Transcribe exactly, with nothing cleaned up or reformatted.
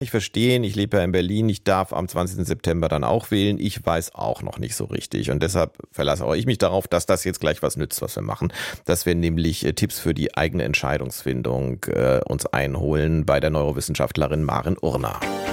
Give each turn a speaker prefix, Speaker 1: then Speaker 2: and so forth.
Speaker 1: Ich verstehe, ich lebe ja in Berlin, ich darf am zwanzigsten September dann auch wählen. Ich weiß auch noch nicht so richtig und deshalb verlasse auch ich mich darauf, dass das jetzt gleich was nützt, was wir machen. Dass wir nämlich äh, Tipps für die eigene Entscheidungsfindung äh, uns einholen bei der Neurowissenschaftlerin Maren Urner.